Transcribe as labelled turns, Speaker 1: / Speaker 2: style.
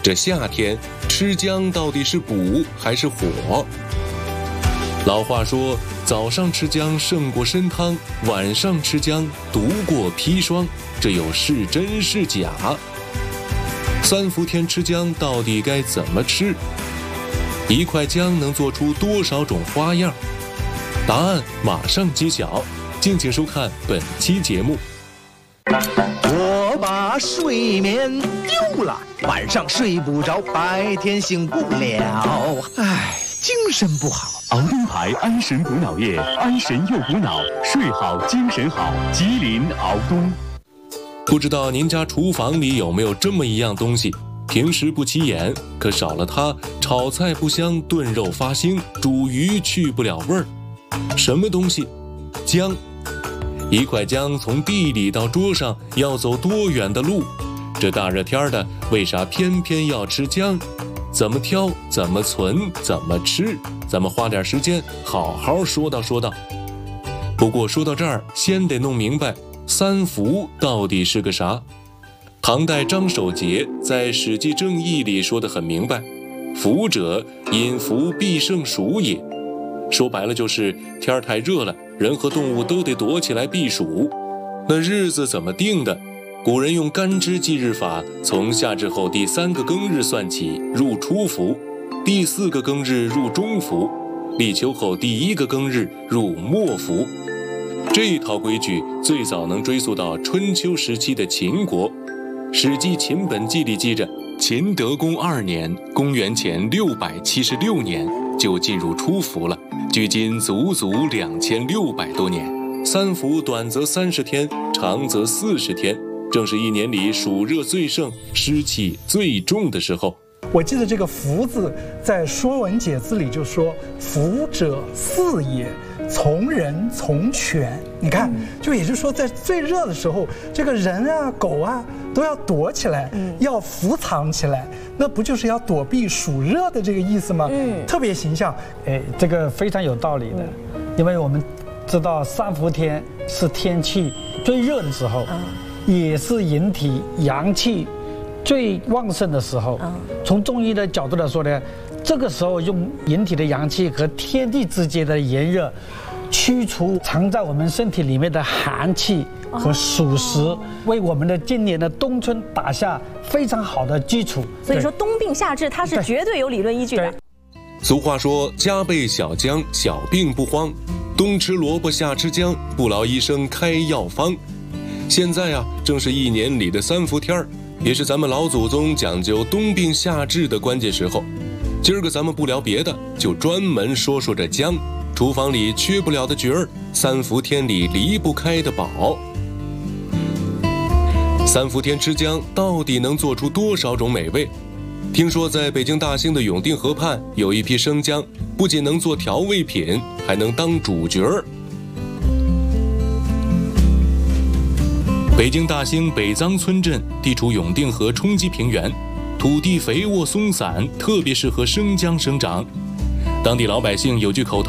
Speaker 1: 这夏天吃姜到底是补还是火？老话说，早上吃姜胜过参汤，晚上吃姜毒过砒霜，这有是真是假？3伏天吃姜到底该怎么吃？一块姜能做出多少种花样？答案马上揭晓，敬请收看本期节目。
Speaker 2: 我把睡眠丢了，晚上睡不着，白天醒不了，唉，精神不好。
Speaker 3: 熬东牌安神补脑液，安神又补脑，睡好精神好。吉林熬东。
Speaker 1: 不知道您家厨房里有没有这么一样东西，平时不起眼，可少了它，炒菜不香，炖肉发腥，煮鱼去不了味儿。什么东西？姜。一块姜从地里到桌上要走多远的路？这大热天的，为啥偏偏要吃姜？怎么挑？怎么存？怎么吃？咱们花点时间好好说道说道。不过说到这儿，先得弄明白3伏到底是个啥。唐代张守节在《史记正义》里说得很明白，伏者，隐伏必胜暑也。说白了就是天太热了，人和动物都得躲起来避暑。那日子怎么定的？古人用干支纪日法，从夏至后第3个庚日算起入初伏，第4个庚日入中伏，立秋后第1个庚日入末伏。这套规矩最早能追溯到春秋时期的秦国。《史记·秦本纪》里记着，秦德公2年，公元前676年就进入初伏了，距今足足2600多年。3伏短则30天，长则40天，正是一年里暑热最盛、湿气最重的时候。
Speaker 4: 我记得这个伏字在《说文解字》里就说，伏者四也，从人从犬。你看，就也就是说，在最热的时候，这个人啊、狗啊都要躲起来，要伏藏起来，那不就是要躲避暑热的这个意思吗？特别形象。
Speaker 5: 哎，这个非常有道理的，因为我们知道3伏天是天气最热的时候，也是人体阳气最旺盛的时候。从中医的角度来说呢，这个时候用人体的阳气和天地之间的炎热，驱除藏在我们身体里面的寒气和暑湿，为我们的今年的冬春打下非常好的基础。
Speaker 6: 所以说冬病夏治它是绝对有理论依据的。
Speaker 1: 俗话说，家备小姜，小病不慌。冬吃萝卜夏吃姜，不劳医生开药方。现在啊，正是一年里的3伏天儿，也是咱们老祖宗讲究冬病夏治的关键时候。今儿个咱们不聊别的，就专门说说这姜，厨房里缺不了的角儿，3伏天里离不开的宝。3伏天吃姜到底能做出多少种美味？听说在北京大兴的永定河畔有一批生姜，不仅能做调味品，还能当主角儿。北京大兴北臧村镇地处永定河冲积平原，土地肥沃松散，特别适合生姜生长。当地老百姓有句口头